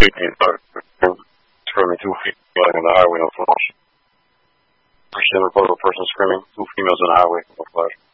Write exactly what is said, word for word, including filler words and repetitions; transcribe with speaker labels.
Speaker 1: Screaming, two females on the highway, no flash. Recently reported a person screaming, two females on the highway, no flash.